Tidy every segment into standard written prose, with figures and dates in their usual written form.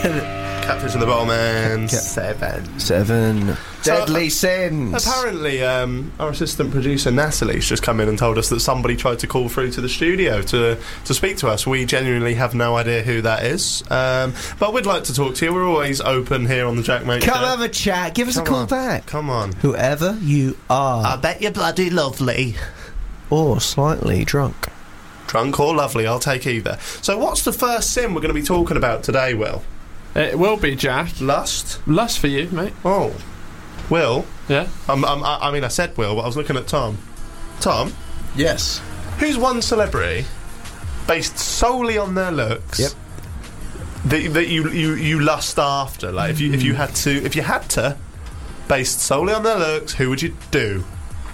Catfish and the Bowman. 7. Deadly Sins. Apparently, our assistant producer Natalie's just come in and told us that somebody tried to call through to the studio to speak to us. We genuinely have no idea who that is, but we'd like to talk to you. We're always open here on the Jack Mate Show. Come have a chat. Give us a call back. Come on. Whoever you are. I bet you're bloody lovely. Or slightly drunk. Drunk or lovely, I'll take either. So what's the first sin we're going to be talking about today, Will? It will be, Jack. Lust? Lust for you, mate. Oh. Will? Yeah? I mean, I said Will, but I was looking at Tom. Tom? Yes. Who's one celebrity based solely on their looks? Yep. That you lust after? Like, if you had to, based solely on their looks, who would you do?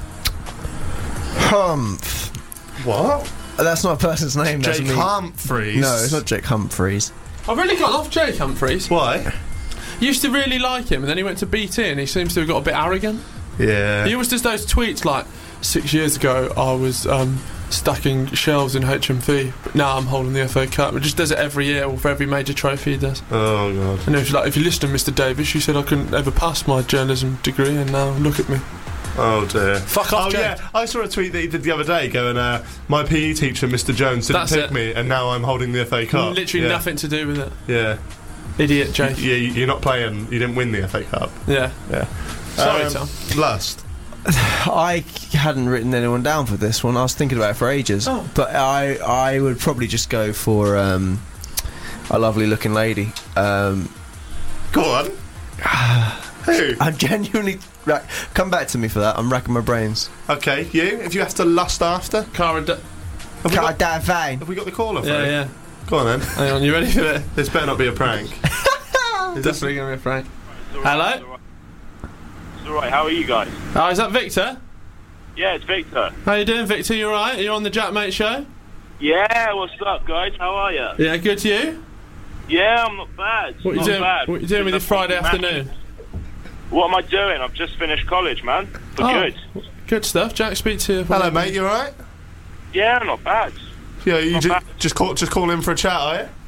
Humph. What? That's not a person's name. Jake Humphries. No, it's not Jake Humphries. I've really got off Jake Humphries. Why? Used to really like him, and then he went to BT, and he seems to have got a bit arrogant. Yeah. He always does those tweets like, 6 years ago I was stacking shelves in HMV, but now I'm holding the FA Cup. He just does it every year, or for every major trophy he does. Oh, God. And if you listen to Mr Davis, you said I couldn't ever pass my journalism degree, and now look at me. Oh dear. Fuck off, Jake. Yeah, I saw a tweet that he did the other day going, my PE teacher, Mr Jones, didn't pick me, and now I'm holding the FA Cup. Literally nothing to do with it. Yeah. Idiot, Jake. Yeah, you're not playing, you didn't win the FA Cup. Yeah. Sorry, Tom. Lust. I hadn't written anyone down for this one. I was thinking about it for ages. Oh. But I would probably just go for a lovely looking lady. Go on. Who? I'm genuinely... come back to me for that. I'm racking my brains. Okay, you? If you have to lust after? Cara Delevingne. Have we got the caller for Yeah, it? Go on then. Hang on, you ready for it? This better not be a prank. It's definitely going to be a prank. Hello? It's alright, how are you guys? Oh, is that Victor? Yeah, it's Victor. How you doing, Victor? You alright? Are you on the Jack Mate Show? Yeah, what's up, guys? How are you? Yeah, good to you? Yeah, I'm not bad. What are you doing with your Friday afternoon? What am I doing? I've just finished college, man. For good. Good stuff. Jack, speak to you. Hello, mate, you alright? Yeah, not bad. Yeah, you Not just call in for a chat, are you?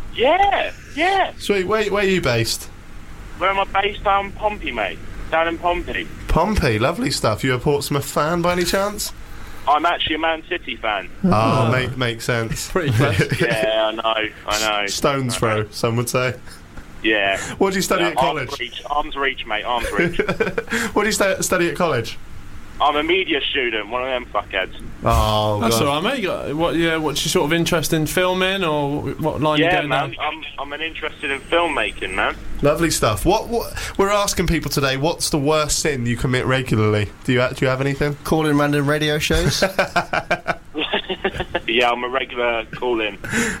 Yeah. Sweet, where are you based? Where am I based? Down in Pompey, mate. Down in Pompey. Pompey, lovely stuff. You a Portsmouth fan by any chance? I'm actually a Man City fan. Oh, makes sense. Pretty close. Yeah, I know. Stone's throw, some would say. Yeah. What did you study at college? Arms reach, mate, arms reach. What did you study at college? I'm a media student, one of them fuckheads. Oh, That's God. alright, mate. What's your sort of interest in filming, or what line you going man, down? I'm interested in filmmaking, man. Lovely stuff. What we're asking people today, what's the worst sin you commit regularly? Do you have anything? Calling random radio shows. Yeah, I'm a regular call-in.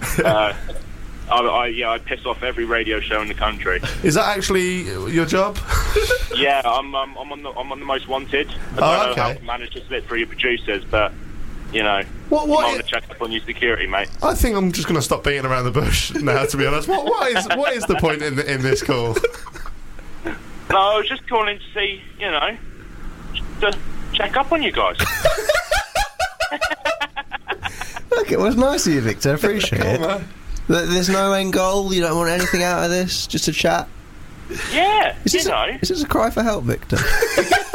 I piss off every radio show in the country. Is that actually your job? Yeah, I'm on the most wanted. I don't know how to manage to slip through your producers, but you know, I'm on to check up on your security, mate. I think I'm just going to stop beating around the bush now. To be honest, what is the point in this call? No, I was just calling to see, you know, to check up on you guys. Look, it was nice of you, Victor. Appreciate it. Man. There's no end goal. You don't want anything out of this. Just a chat. Yeah, Is this a cry for help, Victor?